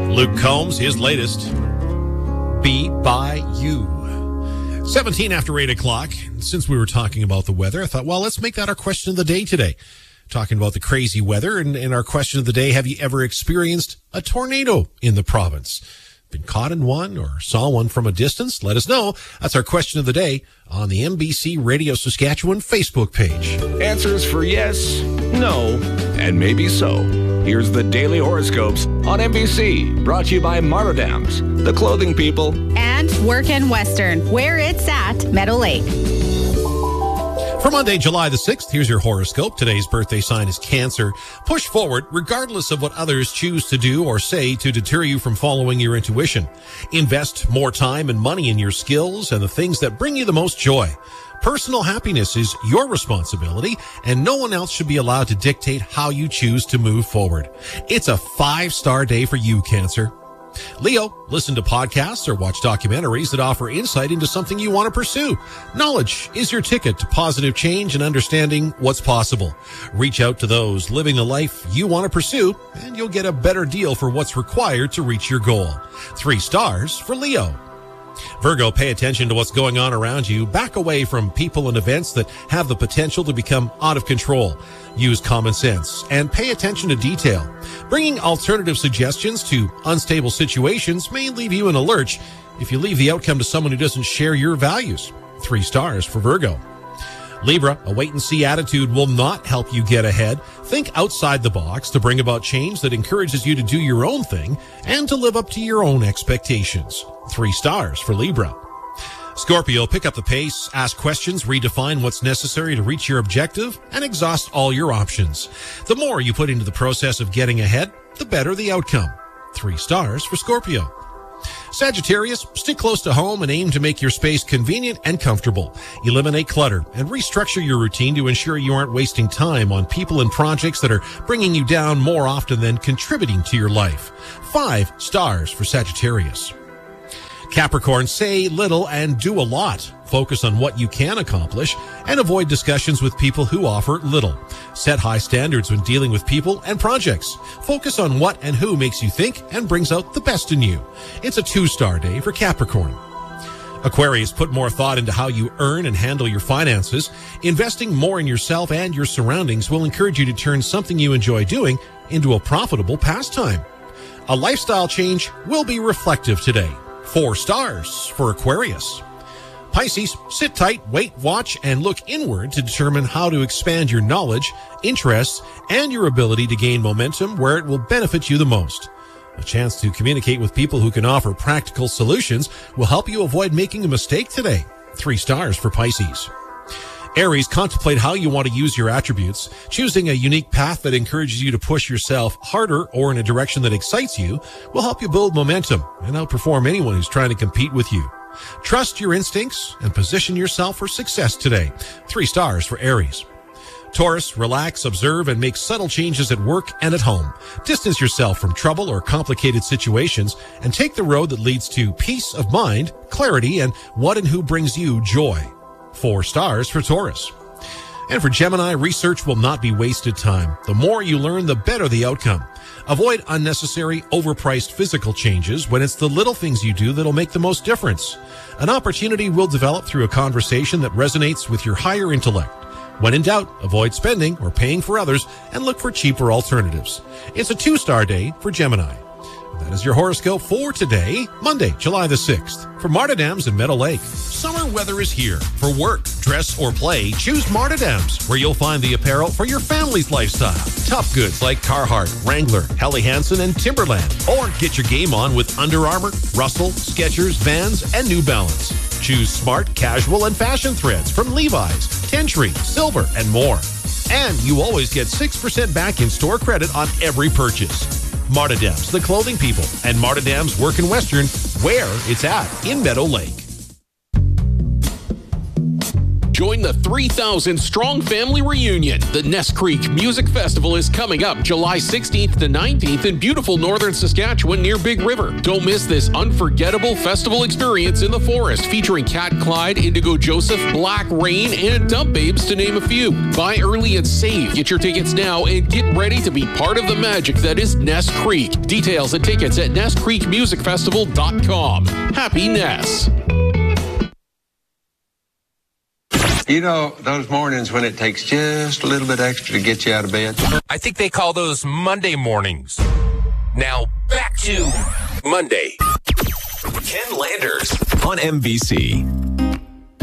Luke Combs, his latest, Be By You. 17 after 8 o'clock. Since we were talking about the weather, I thought, well, let's make that our question of the day today. Talking about the crazy weather, and our question of the day, have you ever experienced a tornado in the province? Been caught in one or saw one from a distance? Let us know. That's our question of the day on the MBC Radio Saskatchewan Facebook page. Answers for yes, no, and maybe so. Here's the Daily Horoscopes on MBC, brought to you by Martadams, the clothing people. And Work and Western, where it's at Meadow Lake. For Monday, July the 6th, here's your horoscope. Today's birthday sign is Cancer. Push forward, regardless of what others choose to do or say to deter you from following your intuition. Invest more time and money in your skills and the things that bring you the most joy. Personal happiness is your responsibility, and no one else should be allowed to dictate how you choose to move forward. It's a 5-star day for you, Cancer. Leo, listen to podcasts or watch documentaries that offer insight into something you want to pursue. Knowledge is your ticket to positive change and understanding what's possible. Reach out to those living the life you want to pursue, and you'll get a better deal for what's required to reach your goal. 3 stars for Leo. Virgo, pay attention to what's going on around you. Back away from people and events that have the potential to become out of control. Use common sense and pay attention to detail. Bringing alternative suggestions to unstable situations may leave you in a lurch if you leave the outcome to someone who doesn't share your values. 3 stars for Virgo. Libra, a wait-and-see attitude will not help you get ahead. Think outside the box to bring about change that encourages you to do your own thing and to live up to your own expectations. 3 stars for Libra. Scorpio, pick up the pace, ask questions, redefine what's necessary to reach your objective, and exhaust all your options. The more you put into the process of getting ahead, the better the outcome. 3 stars for Scorpio. Sagittarius, stick close to home and aim to make your space convenient and comfortable. Eliminate clutter and restructure your routine to ensure you aren't wasting time on people and projects that are bringing you down more often than contributing to your life. 5 stars for Sagittarius. Capricorn, say little and do a lot. Focus on what you can accomplish and avoid discussions with people who offer little. Set high standards when dealing with people and projects. Focus on what and who makes you think and brings out the best in you. It's a 2-star day for Capricorn. Aquarius, put more thought into how you earn and handle your finances. Investing more in yourself and your surroundings will encourage you to turn something you enjoy doing into a profitable pastime. A lifestyle change will be reflective today. 4 stars for Aquarius. Pisces, sit tight, wait, watch, and look inward to determine how to expand your knowledge, interests, and your ability to gain momentum where it will benefit you the most. A chance to communicate with people who can offer practical solutions will help you avoid making a mistake today. 3 stars for Pisces. Aries, contemplate how you want to use your attributes. Choosing a unique path that encourages you to push yourself harder or in a direction that excites you will help you build momentum and outperform anyone who's trying to compete with you. Trust your instincts and position yourself for success today. 3 stars for Aries. Taurus, relax, observe, and make subtle changes at work and at home. Distance yourself from trouble or complicated situations and take the road that leads to peace of mind, clarity, and what and who brings you joy. 4 stars for Taurus. And for Gemini, research will not be wasted time. The more you learn, the better the outcome. Avoid unnecessary, overpriced physical changes when it's the little things you do that'll make the most difference. An opportunity will develop through a conversation that resonates with your higher intellect. When in doubt, avoid spending or paying for others and look for cheaper alternatives. It's a 2-star day for Gemini. That is your horoscope for today, Monday, July the 6th. For Martadams in Meadow Lake. Summer weather is here. For work, dress, or play, choose Martadams, where you'll find the apparel for your family's lifestyle. Tough goods like Carhartt, Wrangler, Helly Hansen, and Timberland. Or get your game on with Under Armour, Russell, Skechers, Vans, and New Balance. Choose smart, casual, and fashion threads from Levi's, Tentree, Silver, and more. And you always get 6% back in store credit on every purchase. Martadams, the clothing people, and Martadams Work and Western, where it's at in Meadow Lake. Join the 3,000-strong family reunion. The Ness Creek Music Festival is coming up July 16th to 19th in beautiful northern Saskatchewan near Big River. Don't miss this unforgettable festival experience in the forest featuring Cat Clyde, Indigo Joseph, Black Rain, and Dump Babes, to name a few. Buy early and save. Get your tickets now and get ready to be part of the magic that is Ness Creek. Details and tickets at NessCreekMusicFestival.com. Happy Ness. You know, those mornings when it takes just a little bit extra to get you out of bed? I think they call those Monday mornings. Now, back to Monday. Ken Landers on MBC.